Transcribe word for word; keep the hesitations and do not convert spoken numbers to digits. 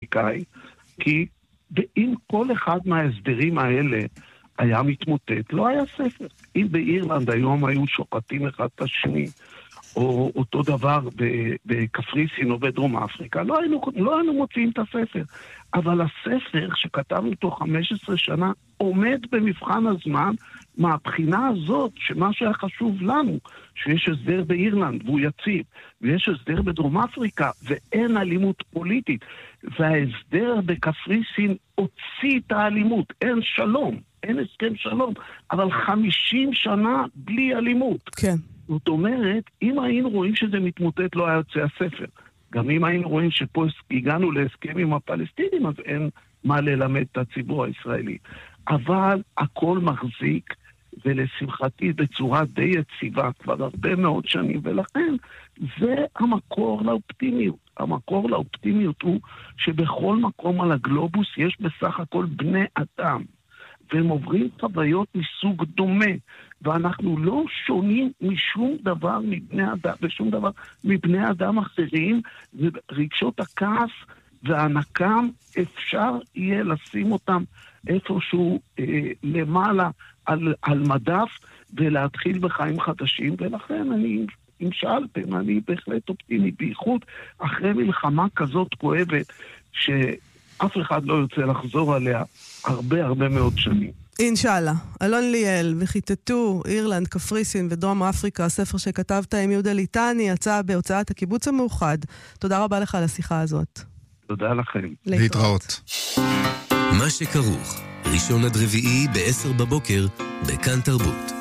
אמריקאי, כי אם כל אחד מההסדרים האלה היה מתמוטט, לא היה ספר. אם באירלנד היום היו שוחטים אחד את השני, או אותו דבר בקפריסין או בדרום אפריקה, לא היינו, לא היינו מוצאים את הספר. אבל הספר שכתבנו תוך חמש עשרה שנה עומד במבחן הזמן מהבחינה הזאת, שמה שהיה חשוב לנו, שיש הסדר באירלנד והוא יציב, ויש הסדר בדרום אפריקה ואין אלימות פוליטית, וההסדר בקפריסין הוציא את האלימות, אין שלום, אין הסכם שלום, אבל חמישים שנה בלי אלימות. כן. זאת אומרת, אם היינו רואים שזה מתמוטט, לא היה יוצא הספר. גם אם היינו רואים שפה הגענו להסכם עם הפלסטינים, אז אין מה ללמד את הציבור הישראלי. אבל הכל מחזיק, ולשמחתי בצורה די יציבה כבר הרבה מאוד שנים, ולכן זה המקור לאופטימיות. המקור לאופטימיות הוא שבכל מקום על הגלובוס יש בסך הכל בני אדם, והם עוברים חוויות מסוג דומה, ואנחנו לא שונים משום דבר מבני אדם, ושום דבר מבני אדם אחרים, ורגשות הכעס והנקם אפשר יהיה לשים אותם איפשהו אה, למעלה על, על מדף, ולהתחיל בחיים חדשים, ולכן אני, אם שאלתם, אני בהחלט אופטימי, בייחוד אחרי מלחמה כזאת כואבת, שאף אחד לא יוצא לחזור עליה הרבה הרבה מאוד שנים. אינשאללה. אלון ליאל, וחיטטו, אירלנד, קפריסין ודרום אפריקה, הספר שכתבת עם יהודה ליטני, יצא בהוצאת הקיבוץ המאוחד. תודה רבה לך על השיחה הזאת. תודה לכם. להתראות. מה שכרוך, ראשון עד רביעי בעשר בבוקר, בכאן תרבות.